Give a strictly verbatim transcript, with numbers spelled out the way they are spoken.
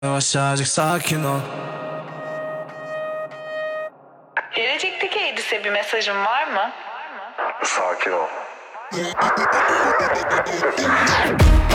Yavaşçacık sakin ol. Gelecekteki Edis'e bir mesajın var mı? Sakin ol.